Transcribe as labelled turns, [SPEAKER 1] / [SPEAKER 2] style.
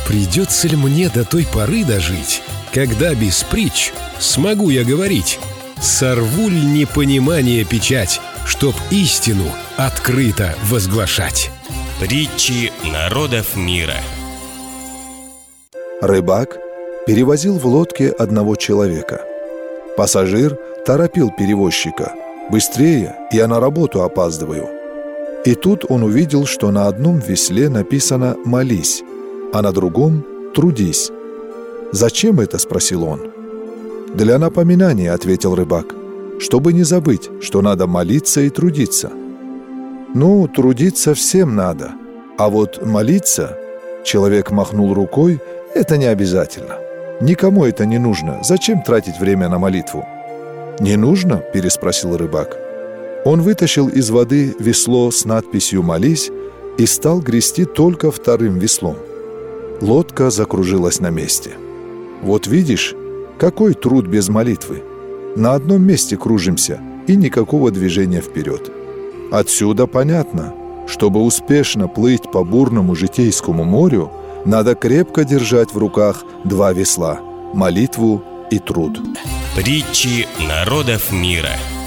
[SPEAKER 1] Придется ли мне до той поры дожить, когда без притч смогу я говорить? Сорву ль непонимание печать, чтоб истину открыто возглашать?
[SPEAKER 2] Притчи народов мира.
[SPEAKER 3] Рыбак перевозил в лодке одного человека. Пассажир торопил перевозчика: «Быстрее, я на работу опаздываю». И тут он увидел, что на одном весле написано «молись», а на другом «трудись». «Зачем это?» – спросил он. «Для напоминания», – ответил рыбак, – «чтобы не забыть, что надо молиться и трудиться». «Ну, трудиться всем надо, а вот молиться...» – человек махнул рукой. «Это не обязательно. Никому это не нужно. Зачем тратить время на молитву?» «Не нужно?» – переспросил рыбак. Он вытащил из воды весло с надписью «Молись» и стал грести только вторым веслом. Лодка закружилась на месте. «Вот видишь, какой труд без молитвы! На одном месте кружимся, и никакого движения вперед. Отсюда понятно, чтобы успешно плыть по бурному житейскому морю, надо крепко держать в руках два весла – молитву и труд».
[SPEAKER 2] Притчи народов мира.